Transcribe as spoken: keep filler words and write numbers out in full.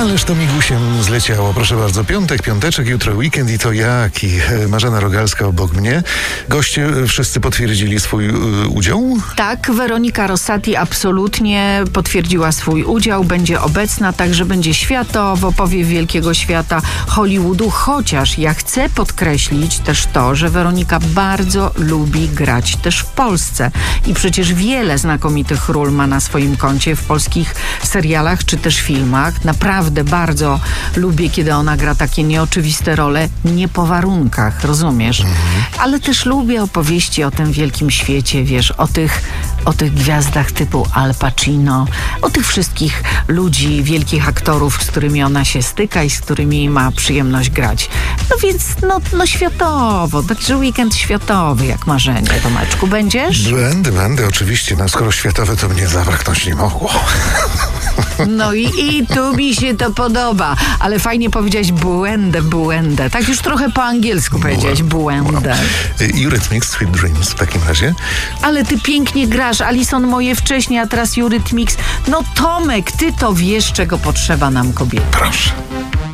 Ależ to migusiem zleciało. Proszę bardzo, piątek, piąteczek, jutro weekend i to jaki. Marzena Rogalska obok mnie. Goście wszyscy potwierdzili swój y, udział? Tak, Weronika Rosati absolutnie potwierdziła swój udział, będzie obecna, także będzie światowo, powiew wielkiego świata Hollywoodu, chociaż ja chcę podkreślić też to, że Weronika bardzo lubi grać też w Polsce i przecież wiele znakomitych ról ma na swoim koncie w polskich serialach czy też filmach. Naprawdę bardzo lubię, kiedy ona gra takie nieoczywiste role, nie po warunkach, rozumiesz? Mhm. Ale też lubię opowieści o tym wielkim świecie, wiesz, o tych, o tych gwiazdach typu Al Pacino, o tych wszystkich ludzi, wielkich aktorów, z którymi ona się styka i z którymi ma przyjemność grać. No więc, no, no światowo, także weekend światowy, jak marzenie. Tomeczku, będziesz? Będę, będę, oczywiście. No skoro światowe, to mnie zabraknąć nie mogło. No i, i tu mi się to podoba, ale fajnie powiedziałeś błędę, błędę. Tak już trochę po angielsku powiedziałeś błędę. Eurythmics, Sweet Dreams w takim razie. Ale ty pięknie grasz, Alison moje wcześniej, a teraz Eurythmics. No Tomek, ty to wiesz, czego potrzeba nam kobiety. Proszę.